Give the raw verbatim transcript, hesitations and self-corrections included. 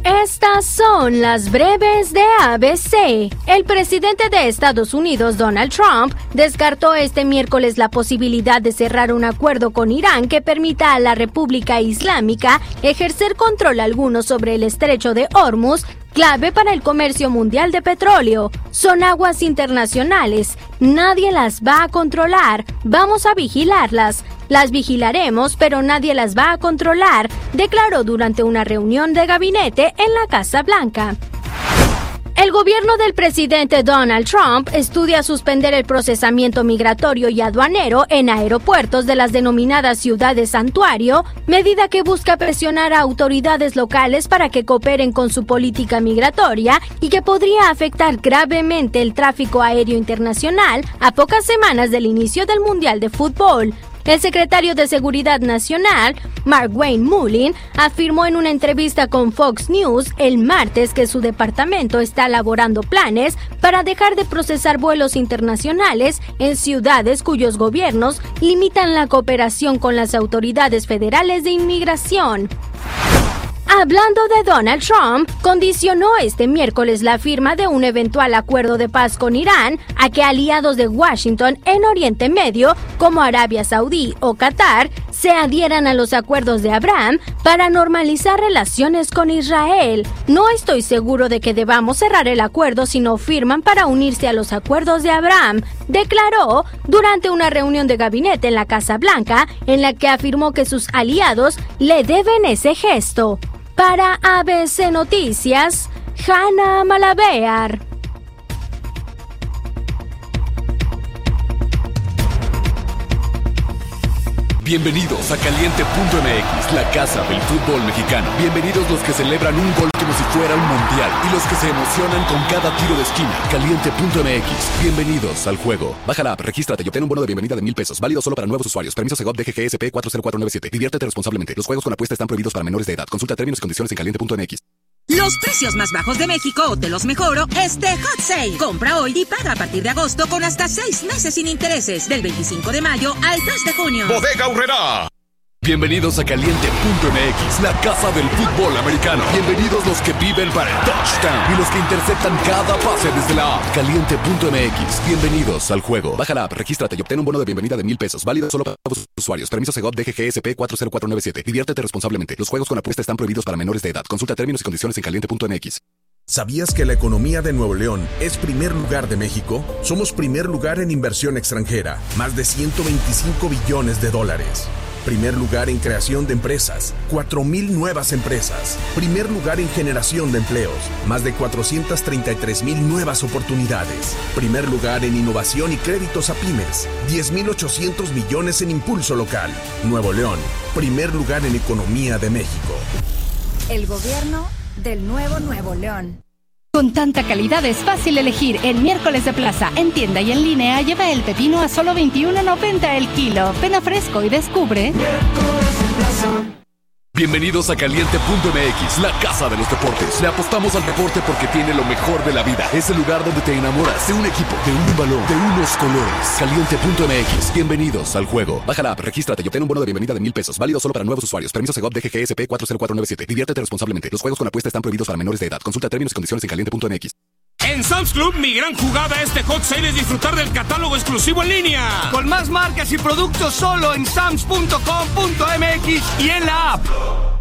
Estas son las breves de A B C. El presidente de Estados Unidos, Donald Trump, descartó este miércoles la posibilidad de cerrar un acuerdo con Irán que permita a la República Islámica ejercer control alguno sobre el estrecho de Hormuz, clave para el comercio mundial de petróleo. Son aguas internacionales. Nadie las va a controlar. Vamos a vigilarlas. Las vigilaremos, pero nadie las va a controlar, declaró durante una reunión de gabinete en la Casa Blanca. El gobierno del presidente Donald Trump estudia suspender el procesamiento migratorio y aduanero en aeropuertos de las denominadas ciudades santuario, medida que busca presionar a autoridades locales para que cooperen con su política migratoria y que podría afectar gravemente el tráfico aéreo internacional a pocas semanas del inicio del Mundial de Fútbol. El secretario de Seguridad Nacional, Markwayne Mullin, afirmó en una entrevista con Fox News el martes que su departamento está elaborando planes para dejar de procesar vuelos internacionales en ciudades cuyos gobiernos limitan la cooperación con las autoridades federales de inmigración. Hablando de Donald Trump, condicionó este miércoles la firma de un eventual acuerdo de paz con Irán a que aliados de Washington en Oriente Medio, como Arabia Saudí o Qatar, se adhieran a los acuerdos de Abraham para normalizar relaciones con Israel. No estoy seguro de que debamos cerrar el acuerdo si no firman para unirse a los acuerdos de Abraham, declaró durante una reunión de gabinete en la Casa Blanca, en la que afirmó que sus aliados le deben ese gesto. Para A B C Noticias, Hannah Malabear. Bienvenidos a Caliente punto M X, la casa del fútbol mexicano. Bienvenidos los que celebran un gol como si fuera un mundial y los que se emocionan con cada tiro de esquina. Caliente punto M X, bienvenidos al juego. Baja la app, regístrate y obtén un bono de bienvenida de mil pesos, válido solo para nuevos usuarios. Permiso Segov D G G S P cuatro cero cuatro nueve siete. Diviértete responsablemente. Los juegos con apuesta están prohibidos para menores de edad. Consulta términos y condiciones en Caliente punto M X. Los precios más bajos de México o te los mejoro este Hot Sale. Compra hoy y paga a partir de agosto con hasta seis meses sin intereses. Del veinticinco de mayo al tres de junio. Bodega Aurrerá. Bienvenidos a Caliente punto M X, la casa del fútbol americano. Bienvenidos los que viven para el touchdown y los que interceptan cada pase desde la app. Caliente punto M X, bienvenidos al juego. Baja la app, regístrate y obtén un bono de bienvenida de mil pesos, válido solo para nuevos usuarios. Permiso Segov D G G S P cuatro cero cuatro nueve siete. Diviértete responsablemente. Los juegos con apuesta están prohibidos para menores de edad. Consulta términos y condiciones en Caliente punto M X. ¿Sabías que la economía de Nuevo León es primer lugar de México? Somos primer lugar en inversión extranjera, más de ciento veinticinco billones de dólares. Primer lugar en creación de empresas, cuatro mil nuevas empresas. Primer lugar en generación de empleos, más de cuatrocientas treinta y tres mil nuevas oportunidades. Primer lugar en innovación y créditos a pymes, diez mil ochocientos millones en impulso local. Nuevo León, primer lugar en economía de México. El gobierno del nuevo Nuevo León. Con tanta calidad es fácil elegir. En Miércoles de Plaza, en tienda y en línea, lleva el pepino a solo veintiuno noventa el kilo. Ven a Fresco y descubre. Bienvenidos a Caliente punto M X, la casa de los deportes. Le apostamos al deporte porque tiene lo mejor de la vida. Es el lugar donde te enamoras de un equipo, de un balón, de unos colores. Caliente punto M X, bienvenidos al juego. Baja la app, regístrate y obtén un bono de bienvenida de mil pesos, válido solo para nuevos usuarios. Permiso Segov D G G S P cuatro cero cuatro nueve siete. Diviértete responsablemente. Los juegos con apuesta están prohibidos para menores de edad. Consulta términos y condiciones en Caliente punto M X. En Sam's Club, mi gran jugada este Hot Sale es disfrutar del catálogo exclusivo en línea. Con más marcas y productos solo en Sams punto com punto M X y en la app.